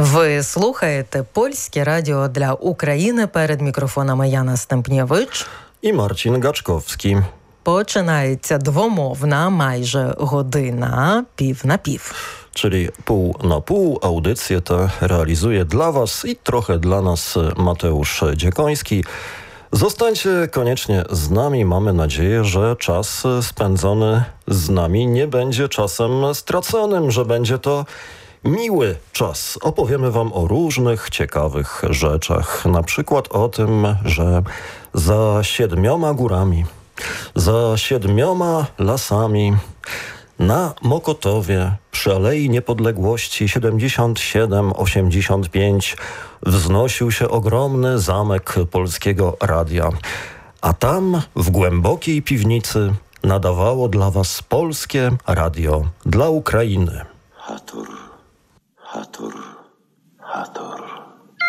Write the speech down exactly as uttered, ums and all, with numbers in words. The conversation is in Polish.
Ви слухаєте Польське радіо для України. Перед мікрофонами Яна Стемпнєвич і Марcin Gaczkowski. Починається двомовна майже година пів на пів. Czyli pół na pół. Audycję tę realizuje dla Was i trochę dla nas Mateusz Dziekoński. Zostańcie koniecznie z nami. Mamy nadzieję, że czas spędzony z nami nie będzie czasem straconym, że będzie to miły czas. Opowiemy Wam o różnych ciekawych rzeczach. Na przykład o tym, że za siedmioma górami, za siedmioma lasami, na Mokotowie, przy Alei Niepodległości siedemdziesiąt siedem osiemdziesiąt pięć wznosił się ogromny zamek Polskiego Radia. A tam, w głębokiej piwnicy, nadawało dla Was Polskie Radio dla Ukrainy. Hatur, hatur, hatur.